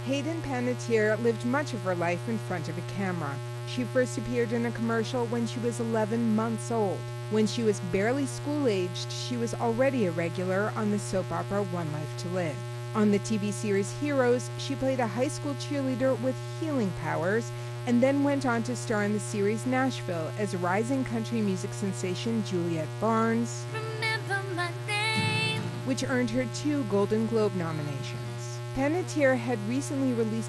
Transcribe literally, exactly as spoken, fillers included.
Hayden Panettiere lived much of her life in front of a camera. She first appeared in a commercial when she was eleven months old. When she was barely school-aged, she was already a regular on the soap opera One Life to Live. On the T V series Heroes, she played a high school cheerleader with healing powers, and then went on to star in the series Nashville as rising country music sensation Juliet Barnes, Remember my name. which earned her two Golden Globe nominations. Panettiere had recently released